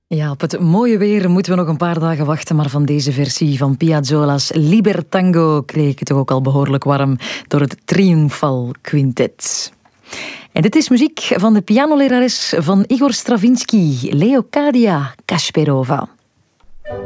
Ja, op het mooie weer moeten we nog een paar dagen wachten, maar van deze versie van Piazzolla's Libertango kreeg ik het toch ook al behoorlijk warm door het Triumphal Quintet. En dit is muziek van de pianolerares van Igor Stravinsky, Leocadia Kasperova.